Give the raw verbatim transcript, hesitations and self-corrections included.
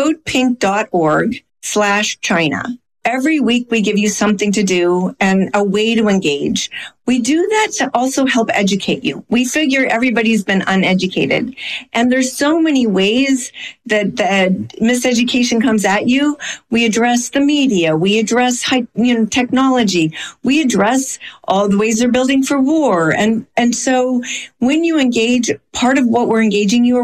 codepink.org slash China. Every week we give you something to do and a way to engage. We do that to also help educate you. We figure everybody's been uneducated, and there's so many ways that the miseducation comes at you. We address the media. We address high, you know, technology. We address all the ways they're building for war. And, and so when you engage, part of what we're engaging you